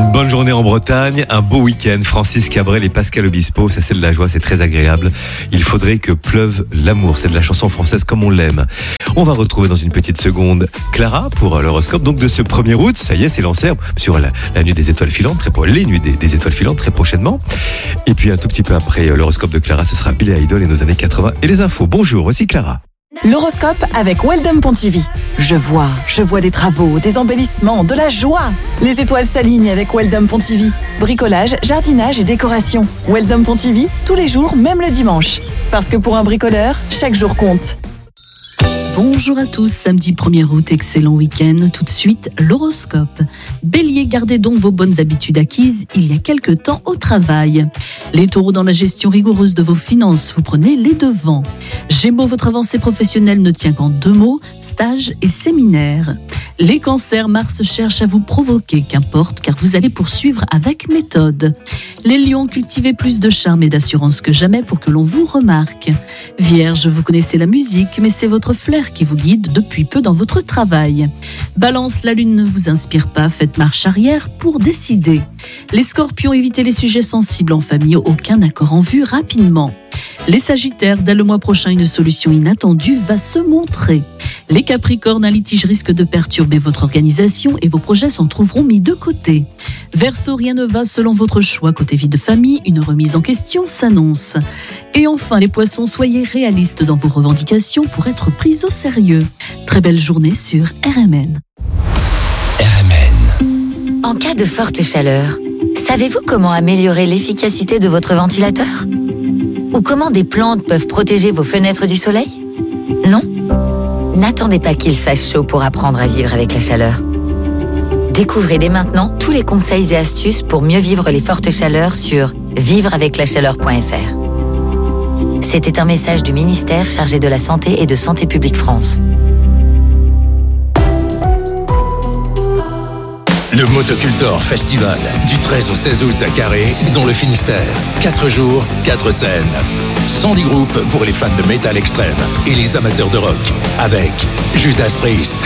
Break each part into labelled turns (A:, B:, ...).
A: Une bonne journée en Bretagne, un beau week-end. Francis Cabrel et Pascal Obispo, ça c'est de la joie, c'est très agréable. Il faudrait que pleuve l'amour, c'est de la chanson française comme on l'aime. On va retrouver dans une petite seconde Clara pour l'horoscope donc de ce 1er août. Ça y est, c'est lancé sur la nuit des étoiles filantes, les nuits des étoiles filantes très prochainement. Et puis un tout petit peu après l'horoscope de Clara, ce sera Billy Idol et nos années 80 et les infos. Bonjour, voici Clara.
B: L'horoscope avec Weldom Pontivy. Je vois des travaux, des embellissements, de la joie. Les étoiles s'alignent avec Weldom Pontivy. Bricolage, jardinage et décoration. Weldom Pontivy, tous les jours, même le dimanche. Parce que pour un bricoleur, chaque jour compte.
C: Bonjour à tous, samedi 1er août, excellent week-end. Tout de suite, l'horoscope. Bélier, gardez donc vos bonnes habitudes acquises il y a quelque temps au travail. Les taureaux, dans la gestion rigoureuse de vos finances, vous prenez les devants. Gémeaux, votre avancée professionnelle ne tient qu'en 2 mots, stage et séminaire. Les cancers, Mars cherche à vous provoquer, qu'importe, car vous allez poursuivre avec méthode. Les lions, cultivez plus de charme et d'assurance que jamais pour que l'on vous remarque. Vierge, vous connaissez la musique, mais c'est votre flair qui vous guide depuis peu dans votre travail. Balance, la lune ne vous inspire pas, faites marche arrière pour décider. Les scorpions, évitez les sujets sensibles en famille, aucun accord en vue rapidement. Les sagittaires, dès le mois prochain, une solution inattendue va se montrer. Les capricornes, un litige risque de perturber votre organisation et vos projets s'en trouveront mis de côté. Verseau, rien ne va selon votre choix. Côté vie de famille, une remise en question s'annonce. Et enfin, les poissons, soyez réalistes dans vos revendications pour être pris au sérieux. Très belle journée sur RMN.
D: RMN. En cas de forte chaleur, savez-vous comment améliorer l'efficacité de votre ventilateur ? Ou comment des plantes peuvent protéger vos fenêtres du soleil ? Non ? N'attendez pas qu'il fasse chaud pour apprendre à vivre avec la chaleur. Découvrez dès maintenant tous les conseils et astuces pour mieux vivre les fortes chaleurs sur vivreaveclachaleur.fr. C'était un message du ministère chargé de la Santé et de Santé publique France.
E: Le Motocultor Festival, du 13 au 16 août à Carré, dans le Finistère. 4 jours, 4 scènes. 110 groupes pour les fans de métal extrême et les amateurs de rock. Avec Judas Priest,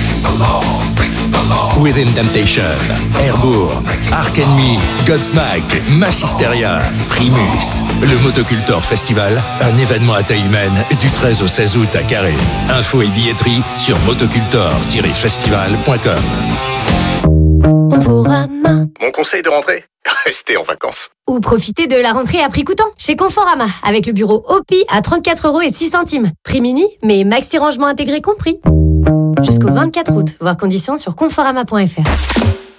E: Within Temptation, Airborne, Ark Enemy, Godsmack, Mass Hysteria, Primus. Le Motocultor Festival, un événement à taille humaine du 13 au 16 août à Carré. Infos et billetterie sur motocultor-festival.com.
F: Mon conseil de rentrée ? Restez en vacances.
G: Ou profitez de la rentrée à prix coûtant chez Conforama avec le bureau OPI à 34,06 €. Prix mini, mais maxi rangement intégré compris. Jusqu'au 24 août, voir conditions sur conforama.fr.